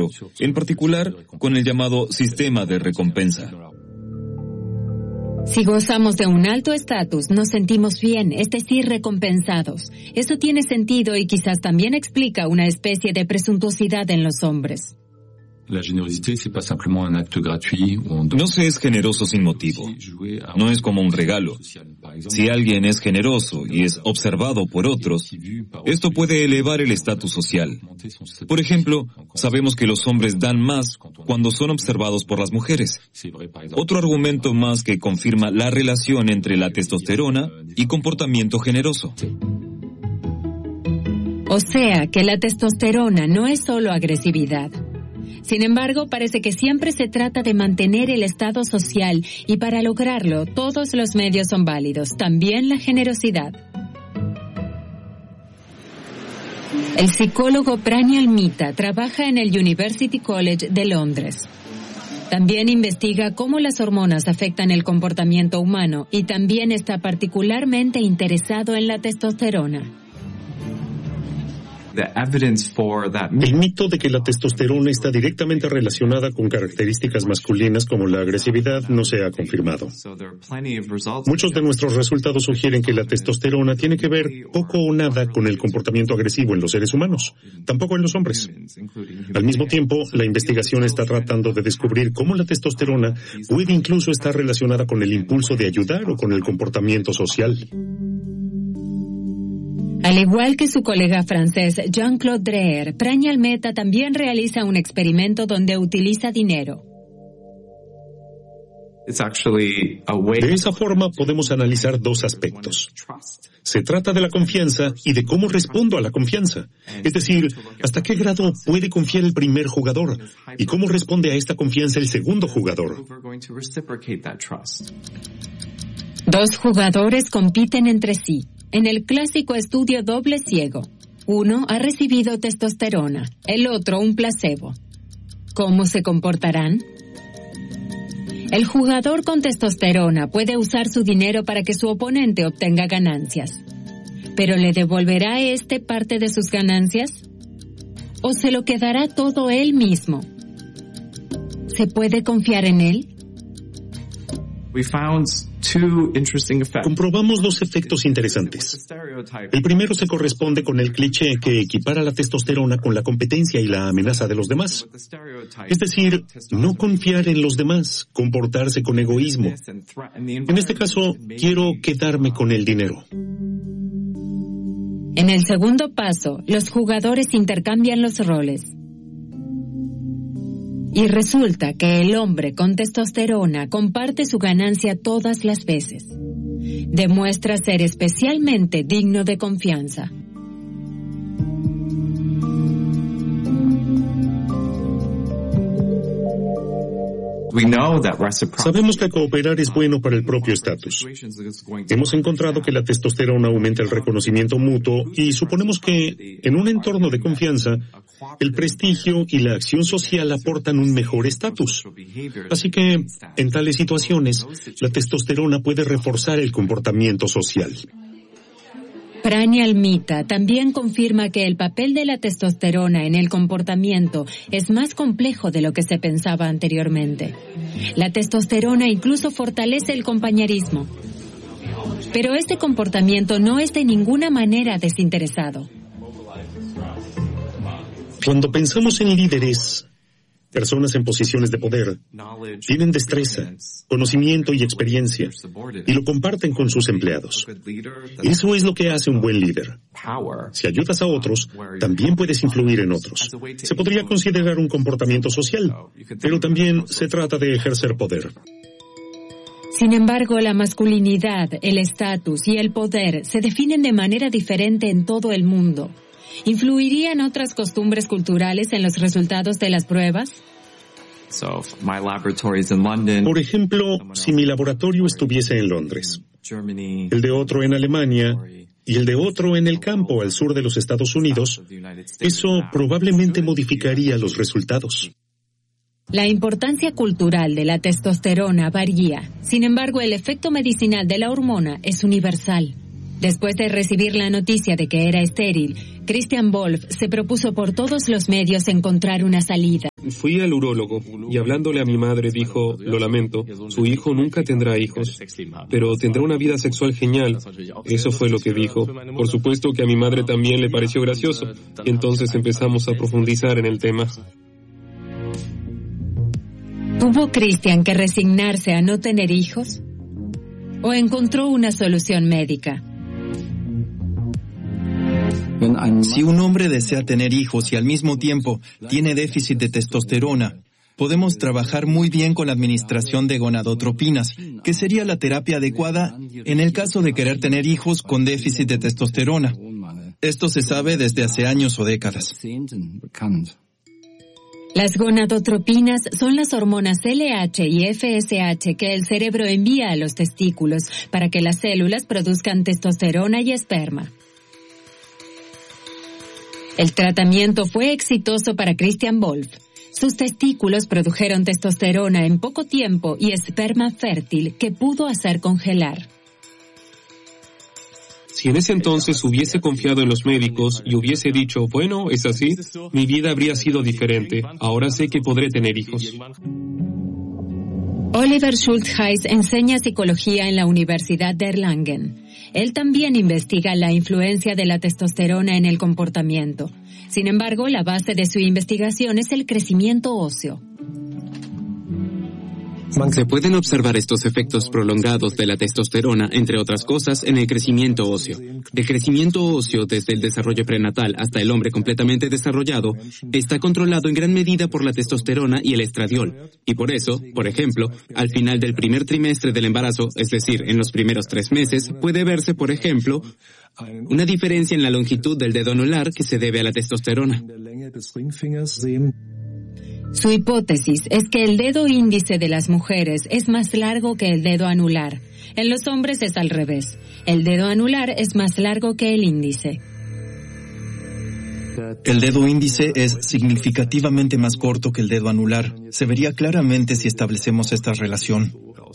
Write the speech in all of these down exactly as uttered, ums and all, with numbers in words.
en particular con el llamado sistema de recompensa. Si gozamos de un alto estatus, nos sentimos bien, es decir, recompensados. Eso tiene sentido y quizás también explica una especie de presuntuosidad en los hombres. No se es generoso sin motivo. No es como un regalo. Si alguien es generoso y es observado por otros, esto puede elevar el estatus social. Por ejemplo, sabemos que los hombres dan más cuando son observados por las mujeres. Otro argumento más que confirma la relación entre la testosterona y comportamiento generoso. O sea, que la testosterona no es solo agresividad. Sin embargo, parece que siempre se trata de mantener el estado social y para lograrlo todos los medios son válidos, también la generosidad. El psicólogo Pranial Mita trabaja en el University College de Londres. También investiga cómo las hormonas afectan el comportamiento humano y también está particularmente interesado en la testosterona. El mito de que la testosterona está directamente relacionada con características masculinas como la agresividad no se ha confirmado. Muchos de nuestros resultados sugieren que la testosterona tiene que ver poco o nada con el comportamiento agresivo en los seres humanos, tampoco en los hombres. Al mismo tiempo, la investigación está tratando de descubrir cómo la testosterona puede incluso estar relacionada con el impulso de ayudar o con el comportamiento social. Al igual que su colega francés Jean-Claude Dreher, Pranial Mita también realiza un experimento donde utiliza dinero. De esa forma podemos analizar dos aspectos. Se trata de la confianza y de cómo respondo a la confianza. Es decir, hasta qué grado puede confiar el primer jugador y cómo responde a esta confianza el segundo jugador. Dos jugadores compiten entre sí. En el clásico estudio doble ciego, uno ha recibido testosterona, el otro un placebo. ¿Cómo se comportarán? El jugador con testosterona puede usar su dinero para que su oponente obtenga ganancias. ¿Pero le devolverá a este parte de sus ganancias? ¿O se lo quedará todo él mismo? ¿Se puede confiar en él? Comprobamos dos efectos interesantes. El primero se corresponde con el cliché que equipara la testosterona con la competencia y la amenaza de los demás. Es decir, no confiar en los demás, comportarse con egoísmo. En este caso, quiero quedarme con el dinero. En el segundo paso, los jugadores intercambian los roles. Y resulta que el hombre con testosterona comparte su ganancia todas las veces. Demuestra ser especialmente digno de confianza. Sabemos que cooperar es bueno para el propio estatus. Hemos encontrado que la testosterona aumenta el reconocimiento mutuo y suponemos que, en un entorno de confianza, el prestigio y la acción social aportan un mejor estatus. Así que, en tales situaciones, la testosterona puede reforzar el comportamiento social. Pranial Mita también confirma que el papel de la testosterona en el comportamiento es más complejo de lo que se pensaba anteriormente. La testosterona incluso fortalece el compañerismo. Pero este comportamiento no es de ninguna manera desinteresado. Cuando pensamos en líderes, personas en posiciones de poder, tienen destreza, conocimiento y experiencia, y lo comparten con sus empleados. Eso es lo que hace un buen líder. Si ayudas a otros, también puedes influir en otros. Se podría considerar un comportamiento social, pero también se trata de ejercer poder. Sin embargo, la masculinidad, el estatus y el poder se definen de manera diferente en todo el mundo. ¿Influirían otras costumbres culturales en los resultados de las pruebas? Por ejemplo, si mi laboratorio estuviese en Londres, el de otro en Alemania y el de otro en el campo al sur de los Estados Unidos, eso probablemente modificaría los resultados. La importancia cultural de la testosterona varía. Sin embargo, el efecto medicinal de la hormona es universal. Después de recibir la noticia de que era estéril, Christian Wolff se propuso por todos los medios encontrar una salida. Fui al urólogo y hablándole a mi madre dijo, lo lamento, su hijo nunca tendrá hijos, pero tendrá una vida sexual genial. Eso fue lo que dijo. Por supuesto que a mi madre también le pareció gracioso, y entonces empezamos a profundizar en el tema. ¿Tuvo Christian que resignarse a no tener hijos? ¿O encontró una solución médica? Si un hombre desea tener hijos y al mismo tiempo tiene déficit de testosterona, podemos trabajar muy bien con la administración de gonadotropinas, que sería la terapia adecuada en el caso de querer tener hijos con déficit de testosterona. Esto se sabe desde hace años o décadas. Las gonadotropinas son las hormonas L H y F S H que el cerebro envía a los testículos para que las células produzcan testosterona y esperma. El tratamiento fue exitoso para Christian Wolff. Sus testículos produjeron testosterona en poco tiempo y esperma fértil que pudo hacer congelar. Si en ese entonces hubiese confiado en los médicos y hubiese dicho, bueno, es así, mi vida habría sido diferente. Ahora sé que podré tener hijos. Oliver Schultheis enseña psicología en la Universidad de Erlangen. Él también investiga la influencia de la testosterona en el comportamiento. Sin embargo, la base de su investigación es el crecimiento óseo. Se pueden observar estos efectos prolongados de la testosterona, entre otras cosas, en el crecimiento óseo. El crecimiento óseo, desde el desarrollo prenatal hasta el hombre completamente desarrollado, está controlado en gran medida por la testosterona y el estradiol. Y por eso, por ejemplo, al final del primer trimestre del embarazo, es decir, en los primeros tres meses, puede verse, por ejemplo, una diferencia en la longitud del dedo anular que se debe a la testosterona. Su hipótesis es que el dedo índice de las mujeres es más largo que el dedo anular. En los hombres es al revés. El dedo anular es más largo que el índice. El dedo índice es significativamente más corto que el dedo anular. Se vería claramente si establecemos esta relación.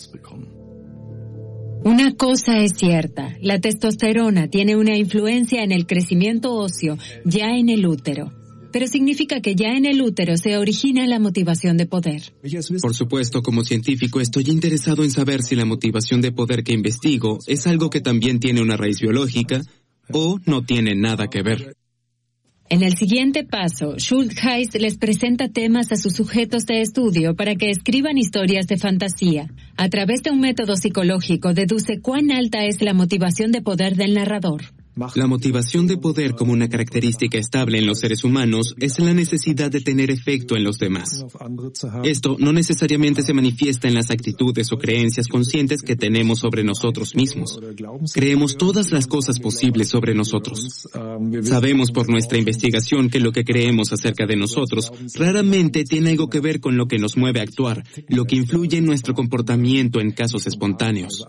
Una cosa es cierta, la testosterona tiene una influencia en el crecimiento óseo ya en el útero. Pero significa que ya en el útero se origina la motivación de poder. Por supuesto, como científico, estoy interesado en saber si la motivación de poder que investigo es algo que también tiene una raíz biológica o no tiene nada que ver. En el siguiente paso, Schultheis les presenta temas a sus sujetos de estudio para que escriban historias de fantasía. A través de un método psicológico, deduce cuán alta es la motivación de poder del narrador. La motivación de poder como una característica estable en los seres humanos es la necesidad de tener efecto en los demás. Esto no necesariamente se manifiesta en las actitudes o creencias conscientes que tenemos sobre nosotros mismos. Creemos todas las cosas posibles sobre nosotros. Sabemos por nuestra investigación que lo que creemos acerca de nosotros raramente tiene algo que ver con lo que nos mueve a actuar, lo que influye en nuestro comportamiento en casos espontáneos.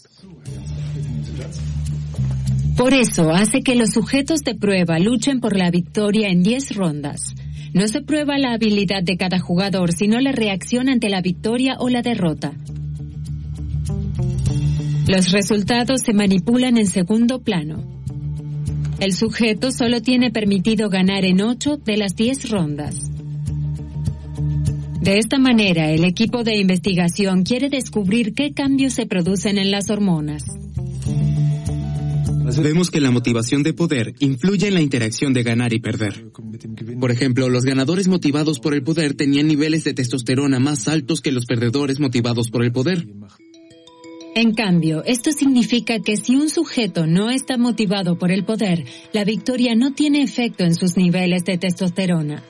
Por eso hace que los sujetos de prueba luchen por la victoria en diez rondas. No se prueba la habilidad de cada jugador, sino la reacción ante la victoria o la derrota. Los resultados se manipulan en segundo plano. El sujeto solo tiene permitido ganar en ocho de las diez rondas. De esta manera, el equipo de investigación quiere descubrir qué cambios se producen en las hormonas. Vemos que la motivación de poder influye en la interacción de ganar y perder. Por ejemplo, los ganadores motivados por el poder tenían niveles de testosterona más altos que los perdedores motivados por el poder. En cambio, esto significa que si un sujeto no está motivado por el poder, la victoria no tiene efecto en sus niveles de testosterona.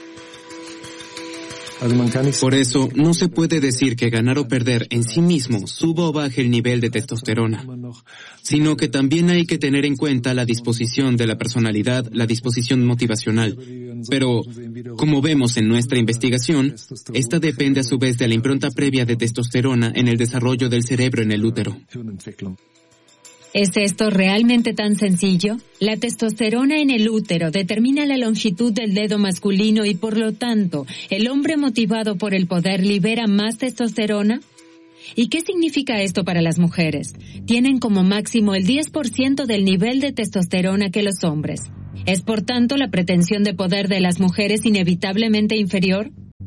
Por eso, no se puede decir que ganar o perder en sí mismo suba o baje el nivel de testosterona, sino que también hay que tener en cuenta la disposición de la personalidad, la disposición motivacional. Pero, como vemos en nuestra investigación, esta depende a su vez de la impronta previa de testosterona en el desarrollo del cerebro en el útero. ¿Es esto realmente tan sencillo? La testosterona en el útero determina la longitud del dedo masculino y por lo tanto, ¿el hombre motivado por el poder libera más testosterona? ¿Y qué significa esto para las mujeres? Tienen como máximo el diez por ciento del nivel de testosterona que los hombres. ¿Es por tanto la pretensión de poder de las mujeres inevitablemente inferior?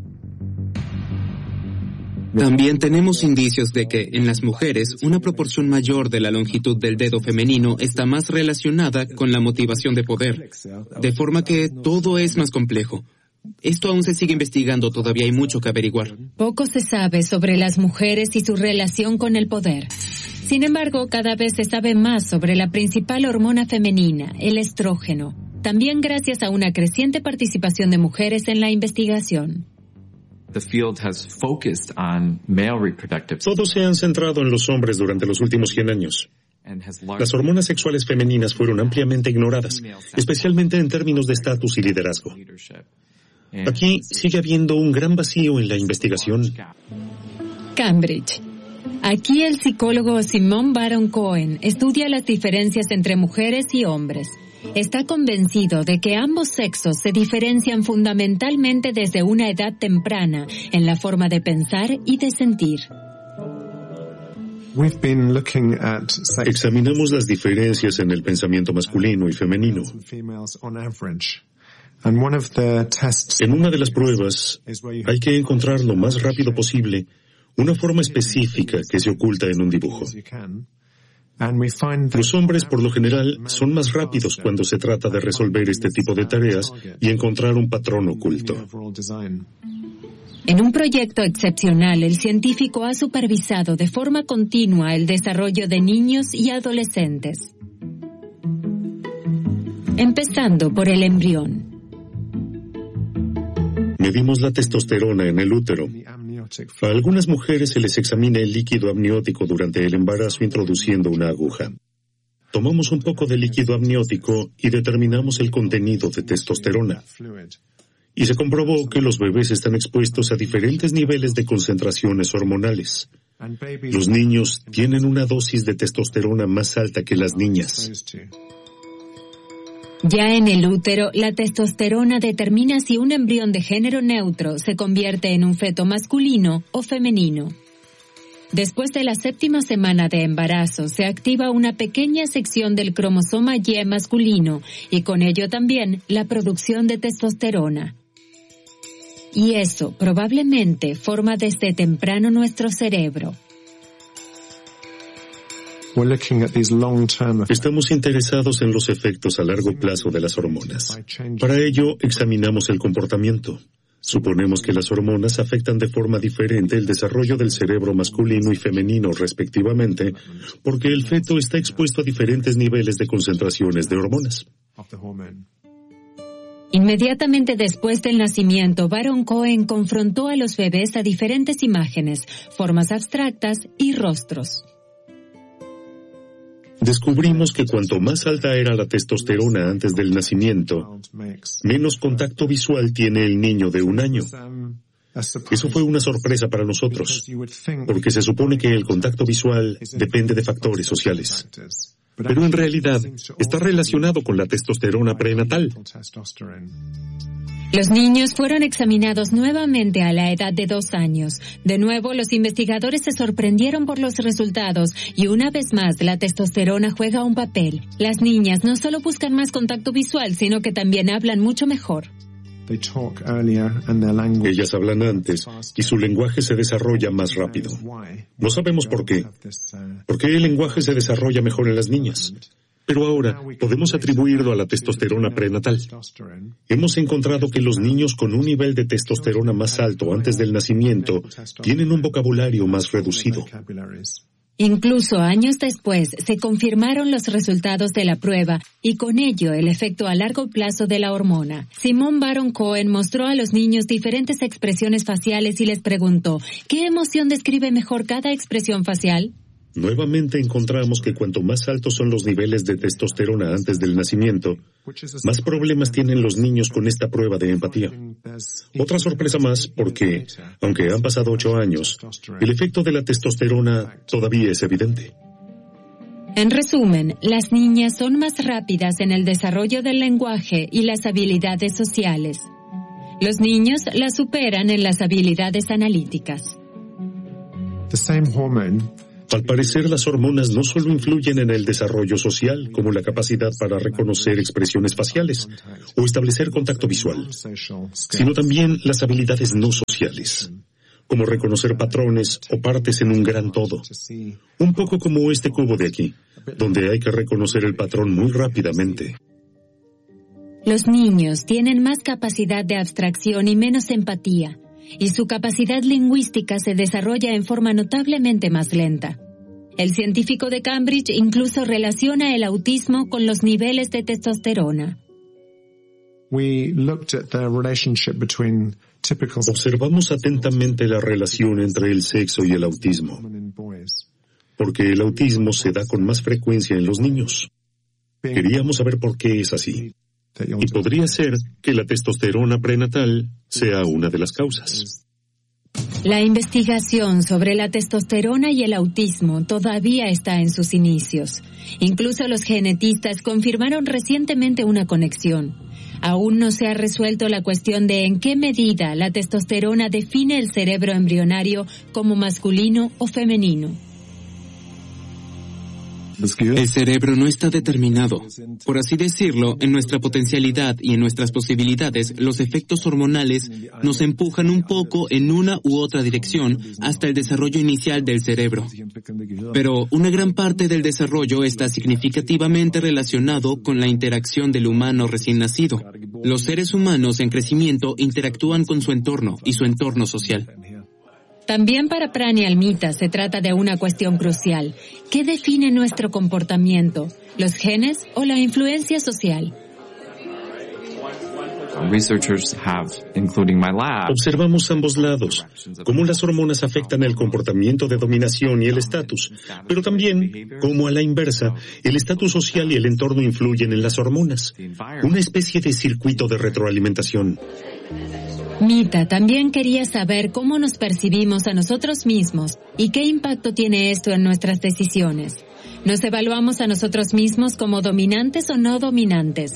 También tenemos indicios de que, en las mujeres, una proporción mayor de la longitud del dedo femenino está más relacionada con la motivación de poder, de forma que todo es más complejo. Esto aún se sigue investigando, todavía hay mucho que averiguar. Poco se sabe sobre las mujeres y su relación con el poder. Sin embargo, cada vez se sabe más sobre la principal hormona femenina, el estrógeno, también gracias a una creciente participación de mujeres en la investigación. Todos se han centrado en los hombres durante los últimos cien años. Las hormonas sexuales femeninas fueron ampliamente ignoradas, especialmente en términos de estatus y liderazgo. Aquí sigue habiendo un gran vacío en la investigación. Cambridge. Aquí el psicólogo Simon Baron Cohen estudia las diferencias entre mujeres y hombres. Está convencido de que ambos sexos se diferencian fundamentalmente desde una edad temprana en la forma de pensar y de sentir. Examinamos las diferencias en el pensamiento masculino y femenino. En una de las pruebas, hay que encontrar lo más rápido posible una forma específica que se oculta en un dibujo. Los hombres, por lo general, son más rápidos cuando se trata de resolver este tipo de tareas y encontrar un patrón oculto. En un proyecto excepcional, el científico ha supervisado de forma continua el desarrollo de niños y adolescentes, empezando por el embrión. Medimos la testosterona en el útero. A algunas mujeres se les examina el líquido amniótico durante el embarazo introduciendo una aguja. Tomamos un poco de líquido amniótico y determinamos el contenido de testosterona. Y se comprobó que los bebés están expuestos a diferentes niveles de concentraciones hormonales. Los niños tienen una dosis de testosterona más alta que las niñas. Ya en el útero, la testosterona determina si un embrión de género neutro se convierte en un feto masculino o femenino. Después de la séptima semana de embarazo, se activa una pequeña sección del cromosoma Y masculino y con ello también la producción de testosterona. Y eso probablemente forma desde temprano nuestro cerebro. Estamos interesados en los efectos a largo plazo de las hormonas. Para ello, examinamos el comportamiento. Suponemos que las hormonas afectan de forma diferente el desarrollo del cerebro masculino y femenino, respectivamente, porque el feto está expuesto a diferentes niveles de concentraciones de hormonas. Inmediatamente después del nacimiento, Baron Cohen confrontó a los bebés a diferentes imágenes, formas abstractas y rostros. Descubrimos que cuanto más alta era la testosterona antes del nacimiento, menos contacto visual tiene el niño de un año. Eso fue una sorpresa para nosotros, porque se supone que el contacto visual depende de factores sociales. Pero en realidad está relacionado con la testosterona prenatal. Los niños fueron examinados nuevamente a la edad de dos años. De nuevo, los investigadores se sorprendieron por los resultados y una vez más la testosterona juega un papel. Las niñas no solo buscan más contacto visual, sino que también hablan mucho mejor. Ellas hablan antes y su lenguaje se desarrolla más rápido. No sabemos por qué. ¿Por qué el lenguaje se desarrolla mejor en las niñas? Pero ahora podemos atribuirlo a la testosterona prenatal. Hemos encontrado que los niños con un nivel de testosterona más alto antes del nacimiento tienen un vocabulario más reducido. Incluso años después se confirmaron los resultados de la prueba y con ello el efecto a largo plazo de la hormona. Simon Baron Cohen mostró a los niños diferentes expresiones faciales y les preguntó, ¿qué emoción describe mejor cada expresión facial? Nuevamente encontramos que cuanto más altos son los niveles de testosterona antes del nacimiento, más problemas tienen los niños con esta prueba de empatía. Otra sorpresa más porque, aunque han pasado ocho años, el efecto de la testosterona todavía es evidente. En resumen, las niñas son más rápidas en el desarrollo del lenguaje y las habilidades sociales. Los niños las superan en las habilidades analíticas. Al parecer, las hormonas no solo influyen en el desarrollo social, como la capacidad para reconocer expresiones faciales o establecer contacto visual, sino también las habilidades no sociales, como reconocer patrones o partes en un gran todo. Un poco como este cubo de aquí, donde hay que reconocer el patrón muy rápidamente. Los niños tienen más capacidad de abstracción y menos empatía, y su capacidad lingüística se desarrolla en forma notablemente más lenta. El científico de Cambridge incluso relaciona el autismo con los niveles de testosterona. Observamos atentamente la relación entre el sexo y el autismo, porque el autismo se da con más frecuencia en los niños. Queríamos saber por qué es así. Y podría ser que la testosterona prenatal sea una de las causas. La investigación sobre la testosterona y el autismo todavía está en sus inicios. Incluso los genetistas confirmaron recientemente una conexión. Aún no se ha resuelto la cuestión de en qué medida la testosterona define el cerebro embrionario como masculino o femenino. El cerebro no está determinado. Por así decirlo, en nuestra potencialidad y en nuestras posibilidades, los efectos hormonales nos empujan un poco en una u otra dirección hasta el desarrollo inicial del cerebro. Pero una gran parte del desarrollo está significativamente relacionado con la interacción del humano recién nacido. Los seres humanos en crecimiento interactúan con su entorno y su entorno social. También para Pranial Mita se trata de una cuestión crucial. ¿Qué define nuestro comportamiento? ¿Los genes o la influencia social? Observamos ambos lados, cómo las hormonas afectan el comportamiento de dominación y el estatus, pero también, como a la inversa, el estatus social y el entorno influyen en las hormonas, una especie de circuito de retroalimentación. Mita también quería saber cómo nos percibimos a nosotros mismos y qué impacto tiene esto en nuestras decisiones. ¿Nos evaluamos a nosotros mismos como dominantes o no dominantes?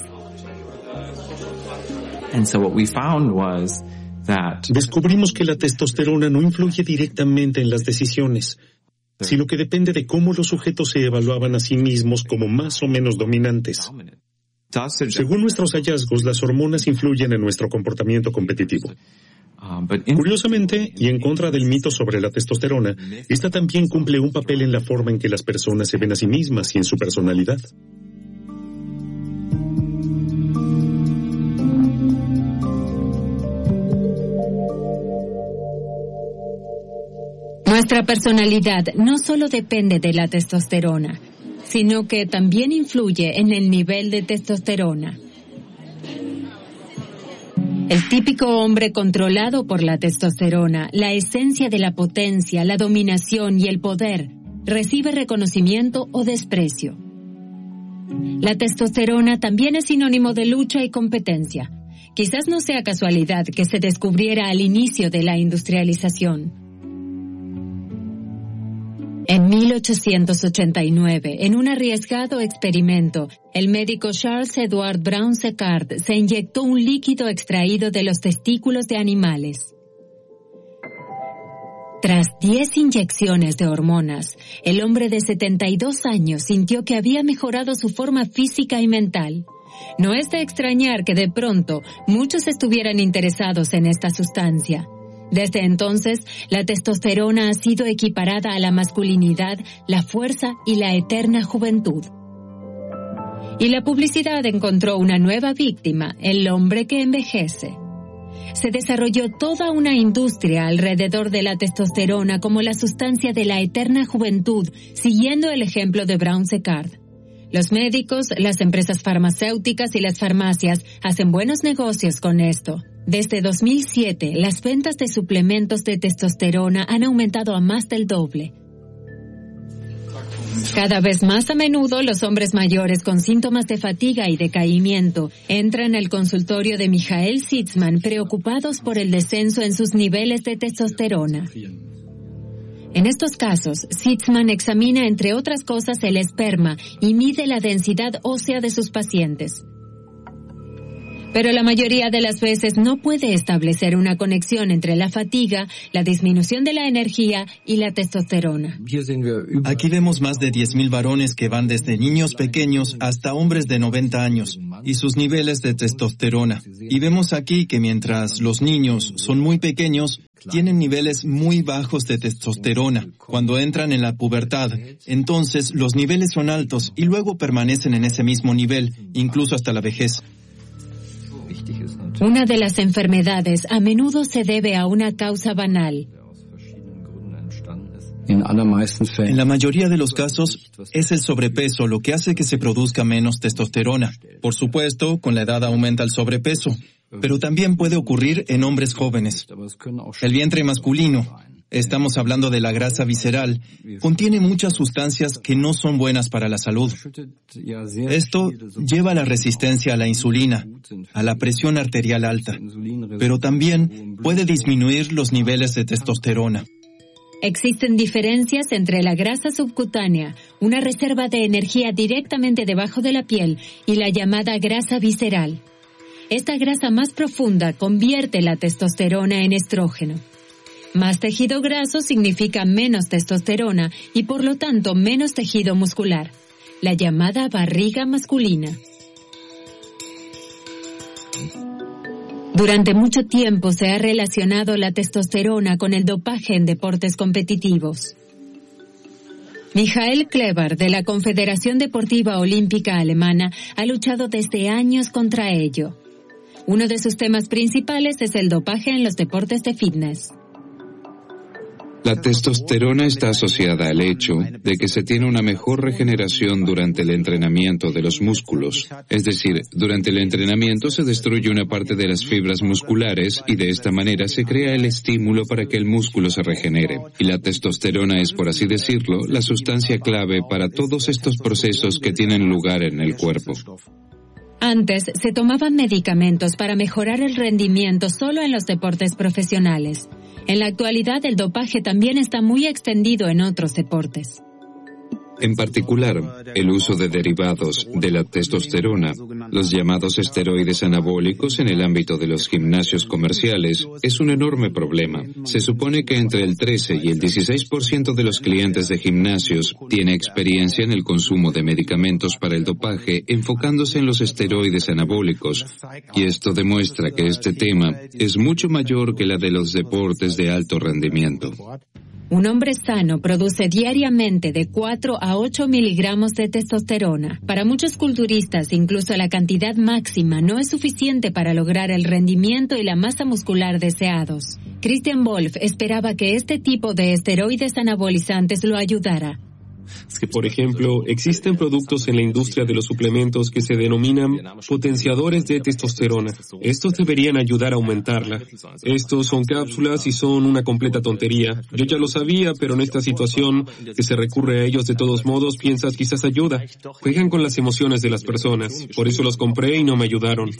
Descubrimos que la testosterona no influye directamente en las decisiones, sino que depende de cómo los sujetos se evaluaban a sí mismos como más o menos dominantes. Según nuestros hallazgos, las hormonas influyen en nuestro comportamiento competitivo. Curiosamente, y en contra del mito sobre la testosterona, esta también cumple un papel en la forma en que las personas se ven a sí mismas y en su personalidad. Nuestra personalidad no solo depende de la testosterona, sino que también influye en el nivel de testosterona. El típico hombre controlado por la testosterona, la esencia de la potencia, la dominación y el poder, recibe reconocimiento o desprecio. La testosterona también es sinónimo de lucha y competencia. Quizás no sea casualidad que se descubriera al inicio de la industrialización. En mil ochocientos ochenta y nueve, en un arriesgado experimento, el médico Charles Edward Brown-Séquard se inyectó un líquido extraído de los testículos de animales. Tras diez inyecciones de hormonas, el hombre de setenta y dos años sintió que había mejorado su forma física y mental. No es de extrañar que de pronto muchos estuvieran interesados en esta sustancia. Desde entonces, la testosterona ha sido equiparada a la masculinidad, la fuerza y la eterna juventud. Y la publicidad encontró una nueva víctima, el hombre que envejece. Se desarrolló toda una industria alrededor de la testosterona como la sustancia de la eterna juventud, siguiendo el ejemplo de Brown-Séquard. Los médicos, las empresas farmacéuticas y las farmacias hacen buenos negocios con esto. Desde dos mil siete, las ventas de suplementos de testosterona han aumentado a más del doble. Cada vez más a menudo, los hombres mayores con síntomas de fatiga y decaimiento entran al consultorio de Michael Sitzman preocupados por el descenso en sus niveles de testosterona. En estos casos, Sitzman examina, entre otras cosas, el esperma y mide la densidad ósea de sus pacientes. Pero la mayoría de las veces no puede establecer una conexión entre la fatiga, la disminución de la energía y la testosterona. Aquí vemos más de diez mil varones que van desde niños pequeños hasta hombres de noventa años y sus niveles de testosterona. Y vemos aquí que mientras los niños son muy pequeños, tienen niveles muy bajos de testosterona. Cuando entran en la pubertad, entonces los niveles son altos y luego permanecen en ese mismo nivel, incluso hasta la vejez. Una de las enfermedades a menudo se debe a una causa banal. En la mayoría de los casos, es el sobrepeso lo que hace que se produzca menos testosterona. Por supuesto, con la edad aumenta el sobrepeso, pero también puede ocurrir en hombres jóvenes. El vientre masculino, estamos hablando de la grasa visceral, contiene muchas sustancias que no son buenas para la salud. Esto lleva a la resistencia a la insulina, a la presión arterial alta, pero también puede disminuir los niveles de testosterona. Existen diferencias entre la grasa subcutánea, una reserva de energía directamente debajo de la piel, y la llamada grasa visceral. Esta grasa más profunda convierte la testosterona en estrógeno. Más tejido graso significa menos testosterona y por lo tanto menos tejido muscular, la llamada barriga masculina. Durante mucho tiempo se ha relacionado la testosterona con el dopaje en deportes competitivos. Michael Kleber, de la Confederación Deportiva Olímpica Alemana, ha luchado desde años contra ello. Uno de sus temas principales es el dopaje en los deportes de fitness. La testosterona está asociada al hecho de que se tiene una mejor regeneración durante el entrenamiento de los músculos. Es decir, durante el entrenamiento se destruye una parte de las fibras musculares y de esta manera se crea el estímulo para que el músculo se regenere. Y la testosterona es, por así decirlo, la sustancia clave para todos estos procesos que tienen lugar en el cuerpo. Antes se tomaban medicamentos para mejorar el rendimiento solo en los deportes profesionales. En la actualidad, el dopaje también está muy extendido en otros deportes. En particular, el uso de derivados de la testosterona, los llamados esteroides anabólicos en el ámbito de los gimnasios comerciales, es un enorme problema. Se supone que entre el trece y el dieciséis por ciento de los clientes de gimnasios tiene experiencia en el consumo de medicamentos para el dopaje enfocándose en los esteroides anabólicos, y esto demuestra que este tema es mucho mayor que la de los deportes de alto rendimiento. Un hombre sano produce diariamente de cuatro a ocho miligramos de testosterona. Para muchos culturistas, incluso la cantidad máxima no es suficiente para lograr el rendimiento y la masa muscular deseados. Christian Wolf esperaba que este tipo de esteroides anabolizantes lo ayudara. Por ejemplo, existen productos en la industria de los suplementos que se denominan potenciadores de testosterona. Estos deberían ayudar a aumentarla. Estos son cápsulas y son una completa tontería. Yo ya lo sabía, pero en esta situación que se recurre a ellos de todos modos, piensas quizás ayuda. Juegan con las emociones de las personas. Por eso los compré y no me ayudaron.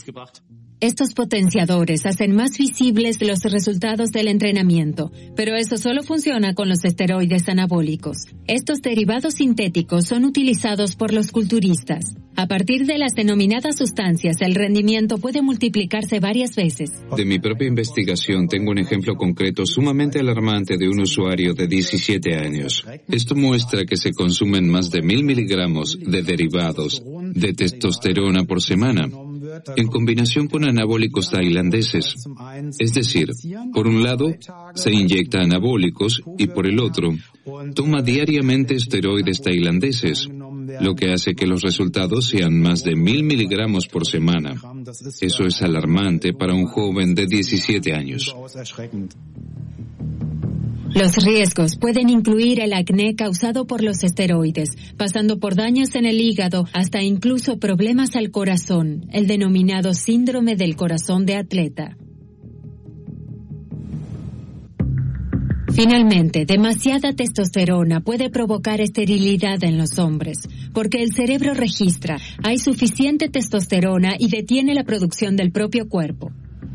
Estos potenciadores hacen más visibles los resultados del entrenamiento, pero eso solo funciona con los esteroides anabólicos. Estos derivados sintéticos son utilizados por los culturistas. A partir de las denominadas sustancias, el rendimiento puede multiplicarse varias veces. De mi propia investigación tengo un ejemplo concreto sumamente alarmante de un usuario de diecisiete años. Esto muestra que se consumen más de mil miligramos de derivados de testosterona por semana, en combinación con anabólicos tailandeses. Es decir, por un lado, se inyecta anabólicos y por el otro, toma diariamente esteroides tailandeses, lo que hace que los resultados sean más de mil miligramos por semana. Eso es alarmante para un joven de diecisiete años. Los riesgos pueden incluir el acné causado por los esteroides, pasando por daños en el hígado hasta incluso problemas al corazón, el denominado síndrome del corazón de atleta. Finalmente, demasiada testosterona puede provocar esterilidad en los hombres, porque el cerebro registra, hay suficiente testosterona y detiene la producción del propio cuerpo.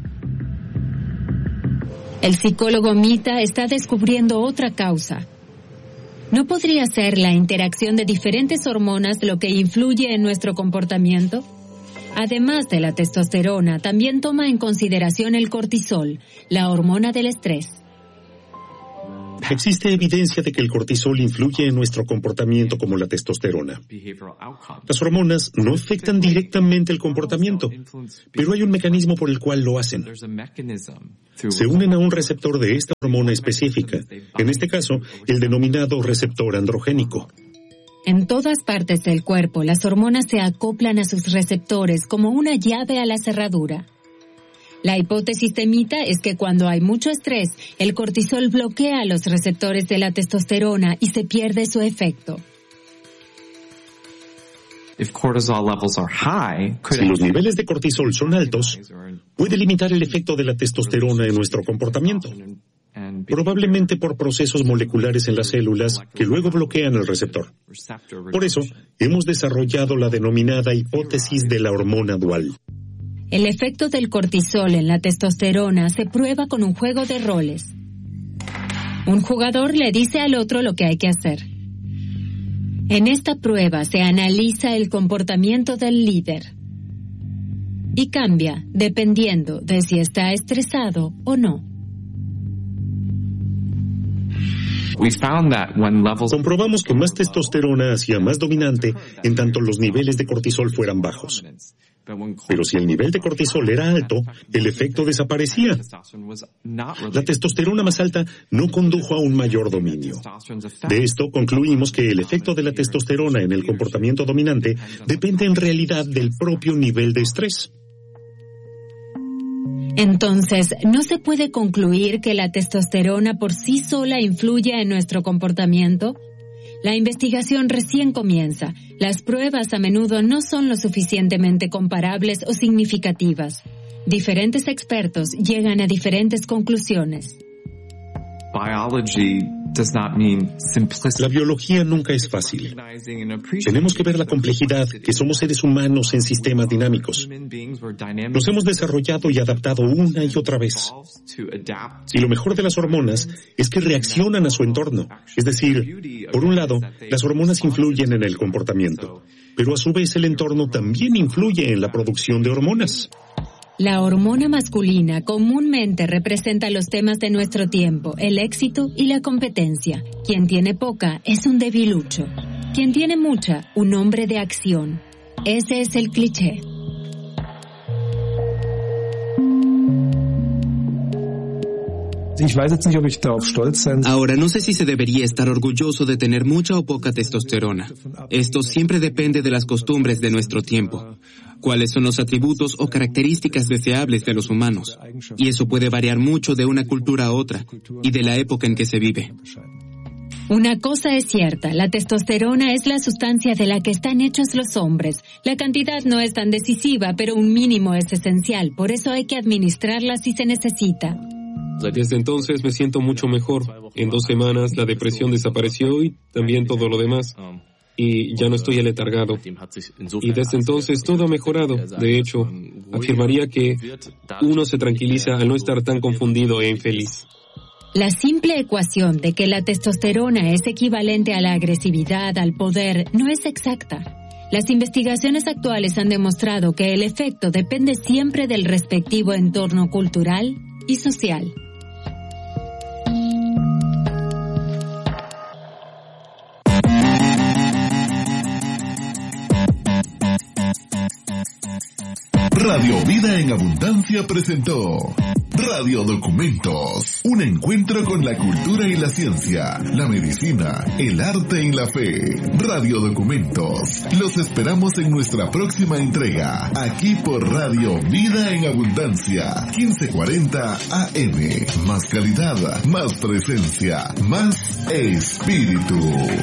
El psicólogo Mita está descubriendo otra causa. ¿No podría ser la interacción de diferentes hormonas lo que influye en nuestro comportamiento? Además de la testosterona, también toma en consideración el cortisol, la hormona del estrés. Existe evidencia de que el cortisol influye en nuestro comportamiento como la testosterona. Las hormonas no afectan directamente el comportamiento, pero hay un mecanismo por el cual lo hacen. Se unen a un receptor de esta hormona específica, en este caso, el denominado receptor androgénico. En todas partes del cuerpo, las hormonas se acoplan a sus receptores como una llave a la cerradura. La hipótesis temita es que cuando hay mucho estrés, el cortisol bloquea los receptores de la testosterona y se pierde su efecto. Si los niveles de cortisol son altos, puede limitar el efecto de la testosterona en nuestro comportamiento, probablemente por procesos moleculares en las células que luego bloquean el receptor. Por eso, hemos desarrollado la denominada hipótesis de la hormona dual. El efecto del cortisol en la testosterona se prueba con un juego de roles. Un jugador le dice al otro lo que hay que hacer. En esta prueba se analiza el comportamiento del líder y cambia dependiendo de si está estresado o no. Comprobamos que más testosterona hacía más dominante en tanto los niveles de cortisol fueran bajos. Pero si el nivel de cortisol era alto, el efecto desaparecía. La testosterona más alta no condujo a un mayor dominio. De esto concluimos que el efecto de la testosterona en el comportamiento dominante depende en realidad del propio nivel de estrés. Entonces, ¿no se puede concluir que la testosterona por sí sola influye en nuestro comportamiento? La investigación recién comienza. Las pruebas a menudo no son lo suficientemente comparables o significativas. Diferentes expertos llegan a diferentes conclusiones. La biología nunca es fácil. Tenemos que ver la complejidad, que somos seres humanos en sistemas dinámicos. Nos hemos desarrollado y adaptado una y otra vez. Y lo mejor de las hormonas es que reaccionan a su entorno. Es decir, por un lado, las hormonas influyen en el comportamiento, pero a su vez el entorno también influye en la producción de hormonas. La hormona masculina comúnmente representa los temas de nuestro tiempo, el éxito y la competencia. Quien tiene poca es un debilucho. Quien tiene mucha, un hombre de acción. Ese es el cliché. Ahora, no sé si se debería estar orgulloso de tener mucha o poca testosterona. Esto siempre depende de las costumbres de nuestro tiempo. Cuáles son los atributos o características deseables de los humanos. Y eso puede variar mucho de una cultura a otra y de la época en que se vive. Una cosa es cierta, la testosterona es la sustancia de la que están hechos los hombres. La cantidad no es tan decisiva, pero un mínimo es esencial, por eso hay que administrarla si se necesita. Desde entonces me siento mucho mejor. En dos semanas la depresión desapareció y también todo lo demás. Y ya no estoy aletargado. Y desde entonces todo ha mejorado. De hecho, afirmaría que uno se tranquiliza al no estar tan confundido e infeliz. La simple ecuación de que la testosterona es equivalente a la agresividad, al poder, no es exacta. Las investigaciones actuales han demostrado que el efecto depende siempre del respectivo entorno cultural y social. Radio Vida en Abundancia presentó Radio Documentos, un encuentro con la cultura y la ciencia, la medicina, el arte y la fe. Radio Documentos, los esperamos en nuestra próxima entrega, aquí por Radio Vida en Abundancia, quince cuarenta A M. Más calidad, más presencia, más espíritu.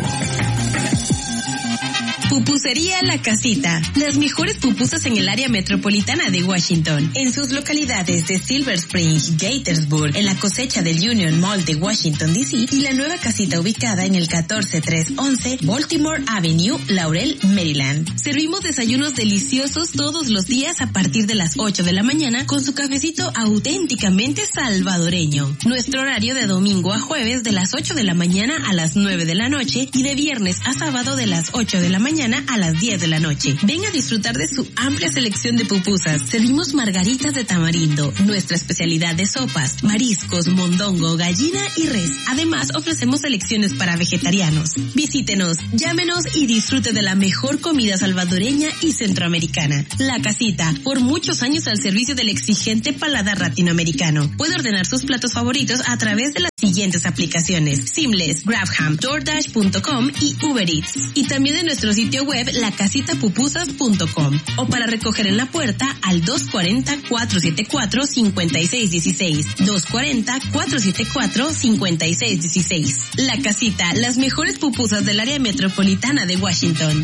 Pupusería La Casita. Las mejores pupusas en el área metropolitana de Washington. En sus localidades de Silver Spring, Gaithersburg, en la cosecha del Union Mall de Washington, D C y la nueva casita ubicada en el catorce trescientos once Baltimore Avenue, Laurel, Maryland. Servimos desayunos deliciosos todos los días a partir de las ocho de la mañana con su cafecito auténticamente salvadoreño. Nuestro horario de domingo a jueves de las ocho de la mañana a las nueve de la noche y de viernes a sábado de las ocho de la mañana mañana a las diez de la noche. Ven a disfrutar de su amplia selección de pupusas. Servimos margaritas de tamarindo, nuestra especialidad de sopas, mariscos, mondongo, gallina y res. Además, ofrecemos selecciones para vegetarianos. Visítenos, llámenos y disfrute de la mejor comida salvadoreña y centroamericana. La Casita, por muchos años al servicio del exigente paladar latinoamericano. Puede ordenar sus platos favoritos a través de las siguientes aplicaciones: Seamless, GrabHam, DoorDash punto com y Uber Eats. Y también en nuestro sitio web la casita pupusas punto com. O para recoger en la puerta al dos cuatro cero, cuatro siete cuatro, cinco seis uno seis. dos cuatro cero, cuatro siete cuatro, cinco seis uno seis. La Casita, las mejores pupusas del área metropolitana de Washington.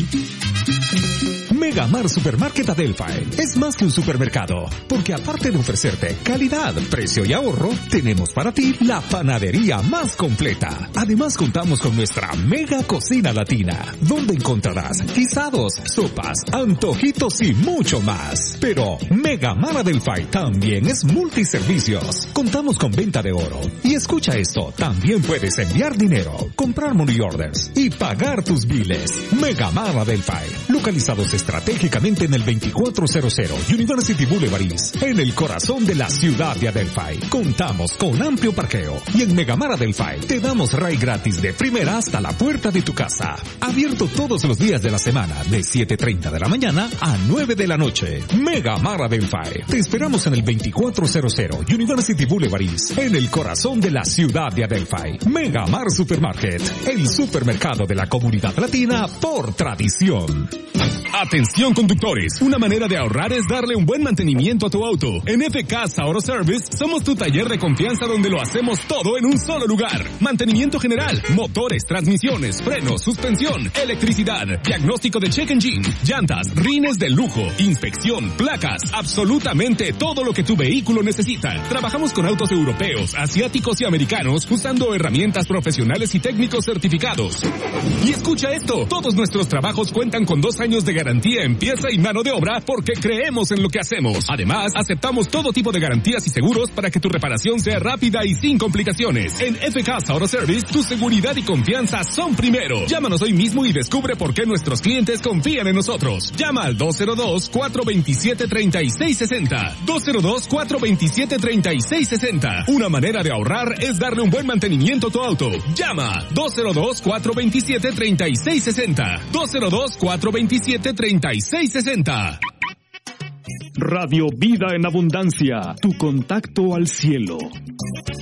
Megamar Supermarket Adelphi es más que un supermercado, porque aparte de ofrecerte calidad, precio y ahorro, tenemos para ti la panadería más completa. Además contamos con nuestra mega cocina latina, donde encontrarás guisados, sopas, antojitos y mucho más. Pero Megamar Adelphi también es multiservicios. Contamos con venta de oro. Y escucha esto, también puedes enviar dinero, comprar money orders y pagar tus biles. Megamar Adelphi, localizados estratégicamente en el veinticuatro cero cero University Boulevard East, en el corazón de la ciudad de Adelphi. Contamos con amplio parqueo y en Megamar Adelphi te damos ride gratis de primera hasta la puerta de tu casa. Abierto todos los días de la semana de siete treinta de la mañana a nueve de la noche. Megamar Adelphi. Te esperamos en el veinticuatro cero cero University Boulevard East, en el corazón de la ciudad de Adelphi. Megamar Supermarket, el supermercado de la comunidad latina por tradición. Atención conductores, una manera de ahorrar es darle un buen mantenimiento a tu auto. En F K Auto Service somos tu taller de confianza donde lo hacemos todo en un solo lugar. Mantenimiento general, motores, transmisiones, frenos, suspensión, electricidad, diagnóstico de check engine, llantas, rines de lujo, inspección, placas, absolutamente todo lo que tu vehículo necesita. Trabajamos con autos europeos, asiáticos y americanos usando herramientas profesionales y técnicos certificados. Y escucha esto, todos nuestros trabajos cuentan con dos años de garantía en pieza y mano de obra porque creemos en lo que hacemos. Además, aceptamos todo tipo de garantías y seguros para que tu reparación sea rápida y sin complicaciones. En F K Auto Service, tu seguridad y confianza son primero. Llámanos hoy mismo y descubre por qué nuestros clientes confían en nosotros. Llama al dos cero dos, cuatro dos siete, tres seis seis cero. dos cero dos, cuatro dos siete, tres seis seis cero. Una manera de ahorrar es darle un buen mantenimiento a tu auto. Llama dos cero dos, cuatro dos siete, tres seis seis cero. dos cero dos, cuatro dos siete, tres seis seis cero. Radio Vida en Abundancia, tu contacto al cielo.